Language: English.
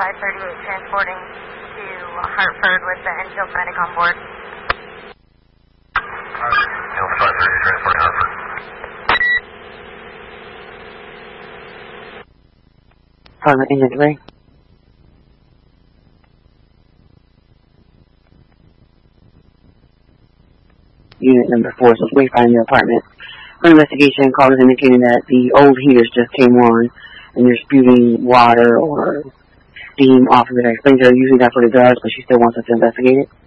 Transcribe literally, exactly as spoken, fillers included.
five thirty-eight transporting to Hartford with the Enfield medic on board. Delta five thirty-eight transporting Hartford. Department engine three. Unit number four, so wayfinding the apartment. For investigation, callers indicating that the old heaters just came on and they're spewing water or steam off of it. I explained to her usually that's what it does, but she still wants us to investigate it.